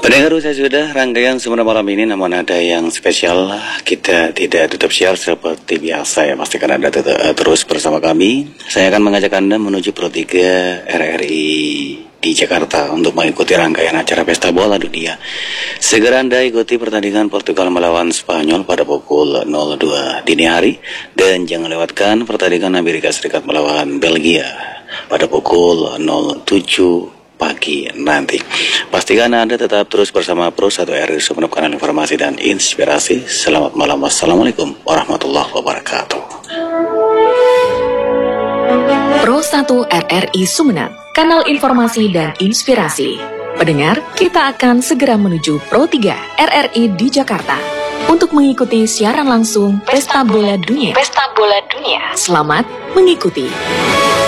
Pendengar saya sudah rangkaian Sumber malam ini, namun ada yang spesial. Kita tidak tutup siar seperti biasa ya, pastikan Anda terus bersama kami. Saya akan mengajak Anda menuju Pro 3 RRI di Jakarta untuk mengikuti rangkaian acara Pesta Bola Dunia. Segera Anda ikuti pertandingan Portugal melawan Spanyol pada pukul 02 dini hari, dan jangan lewatkan pertandingan Amerika Serikat melawan Belgia pada pukul 07 pagi nanti. Pastikan Anda tetap terus bersama Pro 1 RRI Sumeneb, kanal informasi dan inspirasi. Selamat malam, wassalamualaikum warahmatullahi wabarakatuh. Pro 1 RRI Sumeneb, kanal informasi dan inspirasi. Pendengar, kita akan segera menuju Pro 3 RRI di Jakarta untuk mengikuti siaran langsung Pesta Bola Dunia. Selamat mengikuti.